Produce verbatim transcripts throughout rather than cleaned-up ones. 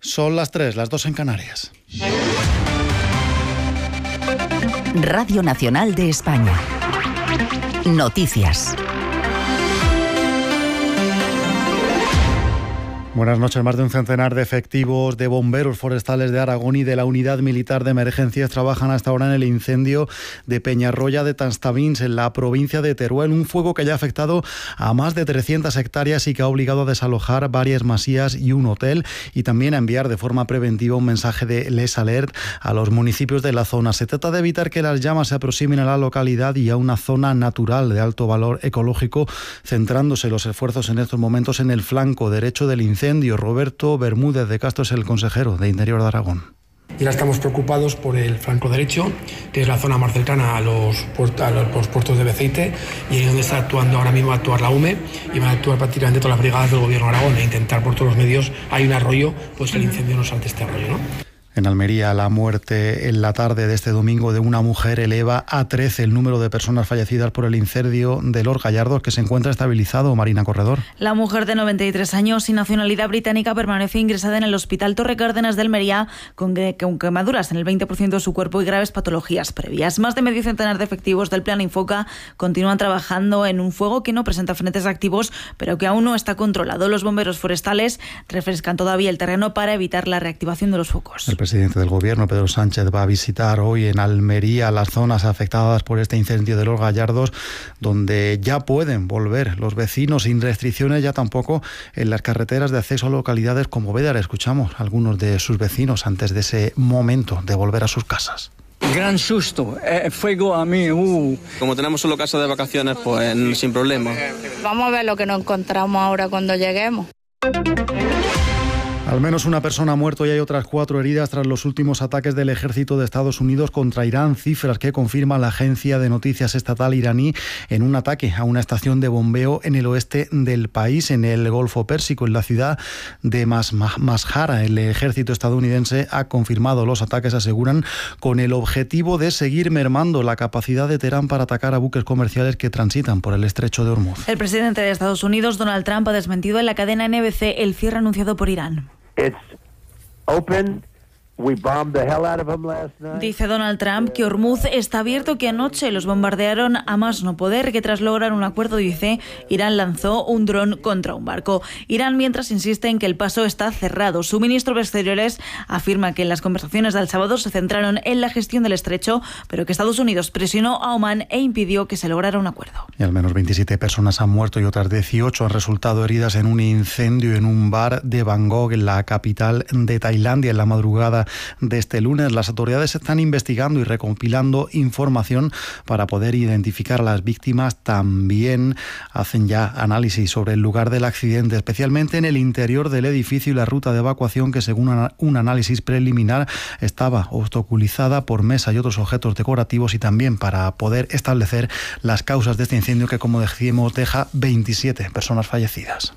Son las tres, las dos en Canarias. Radio Nacional de España. Noticias. Buenas noches. Más de un centenar de efectivos de bomberos forestales de Aragón y de la Unidad Militar de Emergencias trabajan hasta ahora en el incendio de Peñarroya de Tanstabins, en la provincia de Teruel. Un fuego que ya ha afectado a más de trescientas hectáreas y que ha obligado a desalojar varias masías y un hotel, y también a enviar de forma preventiva un mensaje de Les Alert a los municipios de la zona. Se trata de evitar que las llamas se aproximen a la localidad y a una zona natural de alto valor ecológico, centrándose los esfuerzos en estos momentos en el flanco derecho del incendio. Roberto Bermúdez de Castro es el consejero de Interior de Aragón. Y ahora estamos preocupados por el flanco derecho, que es la zona más cercana a los, puertos, a los puertos de Beceite, y ahí es donde está actuando ahora mismo, va a actuar la U M E, y van a actuar prácticamente todas las brigadas del Gobierno de Aragón, e intentar por todos los medios, hay un arroyo, pues el incendio no salte este arroyo, ¿no? En Almería, la muerte en la tarde de este domingo de una mujer eleva a trece el número de personas fallecidas por el incendio de Los Gallardos, que se encuentra estabilizado. Marina Corredor. La mujer de noventa y tres años y nacionalidad británica permanece ingresada en el Hospital Torre Cárdenas de Almería con, con quemaduras en el veinte por ciento de su cuerpo y graves patologías previas. Más de medio centenar de efectivos del Plan Infoca continúan trabajando en un fuego que no presenta frentes activos, pero que aún no está controlado. Los bomberos forestales refrescan todavía el terreno para evitar la reactivación de los focos. El presidente del Gobierno, Pedro Sánchez, va a visitar hoy en Almería las zonas afectadas por este incendio de Los Gallardos, donde ya pueden volver los vecinos sin restricciones, ya tampoco en las carreteras de acceso a localidades como Bédar. Escuchamos a algunos de sus vecinos antes de ese momento de volver a sus casas. Gran susto, eh, fuego a mí. Uh. Como tenemos solo casa de vacaciones, pues sin problema. Vamos a ver lo que nos encontramos ahora cuando lleguemos. Al menos una persona ha muerto y hay otras cuatro heridas tras los últimos ataques del ejército de Estados Unidos contra Irán, cifras que confirma la agencia de noticias estatal iraní en un ataque a una estación de bombeo en el oeste del país, en el Golfo Pérsico, en la ciudad de Mashhara. El ejército estadounidense ha confirmado los ataques, aseguran, con el objetivo de seguir mermando la capacidad de Teherán para atacar a buques comerciales que transitan por el estrecho de Hormuz. El presidente de Estados Unidos, Donald Trump, ha desmentido en la cadena N B C el cierre anunciado por Irán. It's open. We bombed the hell out of them last night. Dice Donald Trump que Hormuz está abierto, que anoche los bombardearon a más no poder, que tras lograr un acuerdo, dice, Irán lanzó un dron contra un barco. Irán, mientras, insiste en que el paso está cerrado. Su ministro de Exteriores afirma que en las conversaciones del sábado se centraron en la gestión del estrecho, pero que Estados Unidos presionó a Omán e impidió que se lograra un acuerdo. Y al menos veintisiete personas han muerto y otras dieciocho han resultado heridas en un incendio en un bar de Bangkok, en la capital de Tailandia, en la madrugada de este lunes. Las autoridades están investigando y recompilando información para poder identificar a las víctimas. También hacen ya análisis sobre el lugar del accidente, especialmente en el interior del edificio y la ruta de evacuación, que según un análisis preliminar estaba obstaculizada por mesa y otros objetos decorativos, y también para poder establecer las causas de este incendio que, como decíamos, deja veintisiete personas fallecidas.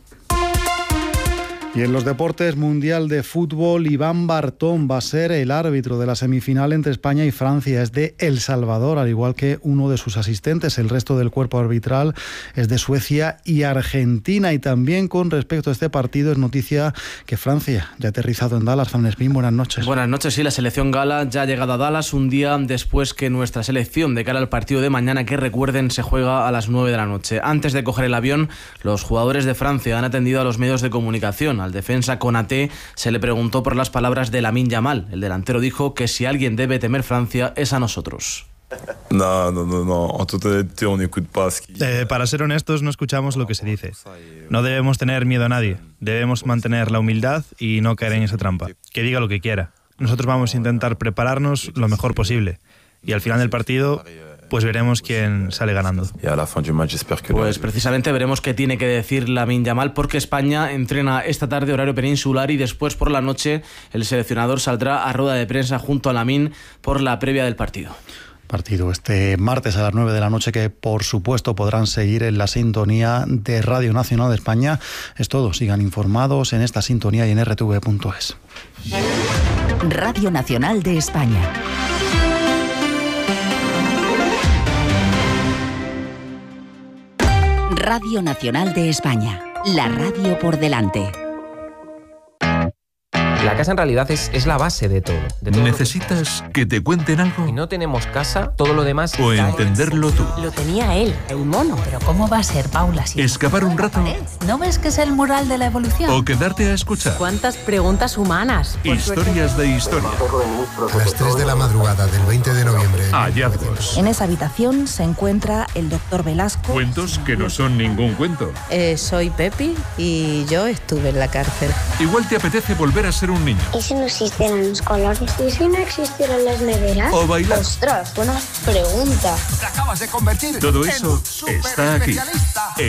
Y en los deportes, Mundial de Fútbol, Iván Bartón va a ser el árbitro de la semifinal entre España y Francia. Es de El Salvador, al igual que uno de sus asistentes. El resto del cuerpo arbitral es de Suecia y Argentina. Y también con respecto a este partido, es noticia que Francia ya ha aterrizado en Dallas. Fran Espín, buenas noches. Buenas noches, sí, la selección gala ya ha llegado a Dallas un día después que nuestra selección, de cara al partido de mañana, que recuerden se juega a las nueve de la noche. Antes de coger el avión, los jugadores de Francia han atendido a los medios de comunicación. Al defensa Konaté se le preguntó por las palabras de Lamine Yamal. El delantero dijo que si alguien debe temer Francia es a nosotros. No, no, no, no. Eh, para ser honestos, no escuchamos lo que se dice. No debemos tener miedo a nadie. Debemos mantener la humildad y no caer en esa trampa. Que diga lo que quiera. Nosotros vamos a intentar prepararnos lo mejor posible. Y al final del partido, pues veremos quién sale ganando. Pues precisamente veremos qué tiene que decir Lamine Yamal, porque España entrena esta tarde horario peninsular y después por la noche el seleccionador saldrá a rueda de prensa junto a Lamine por la previa del partido. Partido este martes a las nueve de la noche, que por supuesto podrán seguir en la sintonía de Radio Nacional de España. Es todo, sigan informados en esta sintonía y en erre te ve punto es. Radio Nacional de España. Radio Nacional de España, la radio por delante. La casa en realidad es, es la base de todo. De todo ¿Necesitas que te cuenten algo? Si no tenemos casa, todo lo demás... O entenderlo tú. Lo tenía él, el mono. Pero ¿cómo va a ser, Paula? Si ¿Escapar un rato? ¿No ves que es el mural de la evolución? ¿O quedarte a escuchar? ¿Cuántas preguntas humanas? Historias de historia. A las tres de la madrugada del veinte de noviembre. Hallazgos. En esa habitación se encuentra el doctor Velasco. Cuentos que no son ningún cuento. Eh, soy Pepi y yo estuve en la cárcel. Igual te apetece volver a ser un niño. ¿Y si no existieran los colores? ¿Y si no existieran las neveras? O bailar. Ostras, buena pregunta. Te acabas de convertir Todo eso en un está aquí.